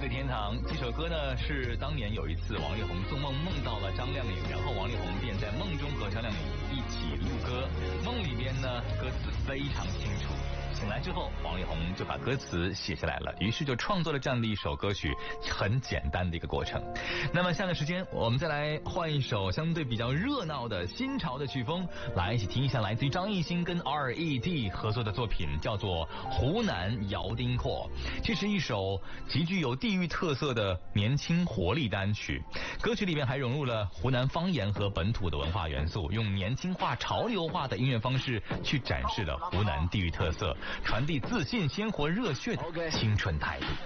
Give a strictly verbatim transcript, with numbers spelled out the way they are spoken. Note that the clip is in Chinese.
个天堂。这首歌呢是当年有一次王力宏做梦梦到了张靓颖，然后王力宏便在梦中和张靓颖一起录歌。梦里边呢歌词非常清楚，醒来之后王力宏就把歌词写下来了，于是就创作了这样的一首歌曲，很简单的一个过程。那么下个时间我们再来换一首相对比较热闹的新潮的曲风，来一起听一下来自于张艺兴跟 R E D 合作的作品，叫做湖南摇丁阔。这是一首极具有地域特色的年轻活力单曲，歌曲里面还融入了湖南方言和本土的文化元素，用年轻化潮流化的音乐方式去展示了湖南地域特色，传递自信鲜活热血的青春态度。